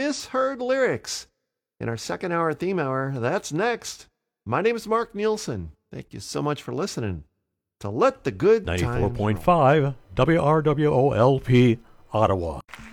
misheard lyrics in our second hour theme hour. That's next. My name is Mark Nielsen. Thank you so much for listening to Let the Good Times Roll. 94.5 WRWOLP, Ottawa.